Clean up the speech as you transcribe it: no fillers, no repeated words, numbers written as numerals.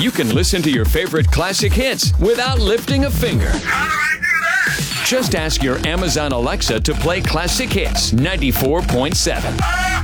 You can listen to your favorite classic hits without lifting a finger. How do I do that? Just ask your Amazon Alexa to play Classic Hits 94.7.